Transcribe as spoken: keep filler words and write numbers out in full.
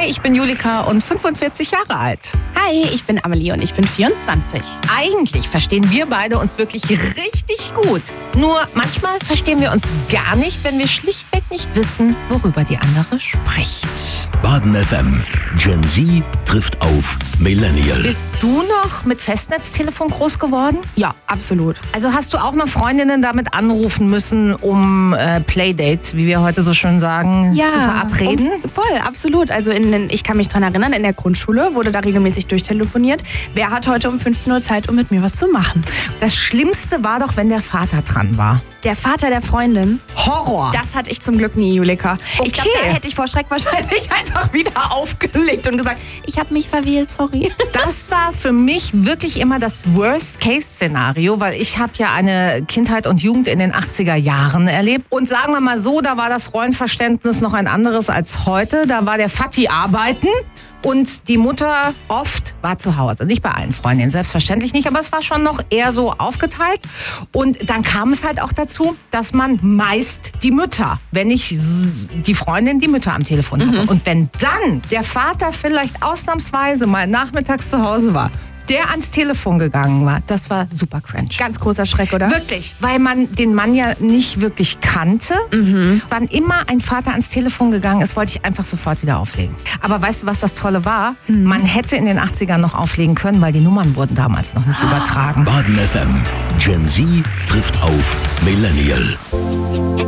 Hi, ich bin Julika und fünfundvierzig Jahre alt. Hi, ich bin Amelie und ich bin vierundzwanzig. Eigentlich verstehen wir beide uns wirklich richtig gut. Nur manchmal verstehen wir uns gar nicht, wenn wir schlichtweg nicht wissen, worüber die andere spricht. Baden F M. Gen Z trifft auf Millennial. Bist du noch mit Festnetztelefon groß geworden? Ja, absolut. Also hast du auch noch Freundinnen damit anrufen müssen, um äh, Playdates, wie wir heute so schön sagen, Ja, zu verabreden? und voll, absolut. Also in den, ich kann mich dran erinnern, in der Grundschule wurde da regelmäßig durchtelefoniert. Wer hat heute um fünfzehn Uhr Zeit, um mit mir was zu machen? Das Schlimmste war doch, wenn der Vater dran war. Der Vater der Freundin. Horror. Das hatte ich zum Glück nie, Julika. Okay. Ich glaube, da hätte ich vor Schreck wahrscheinlich einfach wieder aufgelegt und gesagt, ich habe mich verwählt, sorry. Das war für mich wirklich immer das Worst-Case-Szenario, weil ich habe ja eine Kindheit und Jugend in den achtziger Jahren erlebt. Und sagen wir mal so, da war das Rollenverständnis noch ein anderes als heute. Da war der Vati arbeiten und die Mutter oft war zu Hause. Nicht bei allen Freundinnen, selbstverständlich nicht, aber es war schon noch eher so aufgeteilt. Und dann kam es halt auch dazu, dass man meist die Mütter, wenn nicht die Freundin, die Mütter am Telefon hatte. Mhm. Und wenn dann der Vater vielleicht ausnahmsweise mal nachmittags zu Hause war, der ans Telefon gegangen war, das war super cringe. Ganz großer Schreck, oder? Wirklich, weil man den Mann ja nicht wirklich kannte. Mhm. Wann immer ein Vater ans Telefon gegangen ist, wollte ich einfach sofort wieder auflegen. Aber weißt du, was das Tolle war? Mhm. Man hätte in den achtzigern noch auflegen können, weil die Nummern wurden damals noch nicht übertragen. Baden F M. Gen Z trifft auf Millennial.